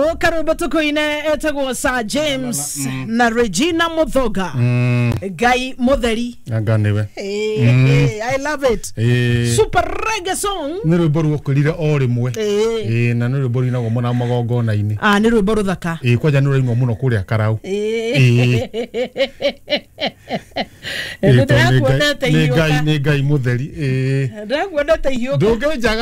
karibu tukoine etagwo Sir James na Regina Muthoga Gai Mutheri anganiwe I love it super reggae song ni rwimbo rwokurire o rimwe na ni rwimbo rina gomona magongona ini ni rwimbo ruthaka kwaja ni rwimbo muno kuria Karau ni Gai Mutheri ndakwendete hiyo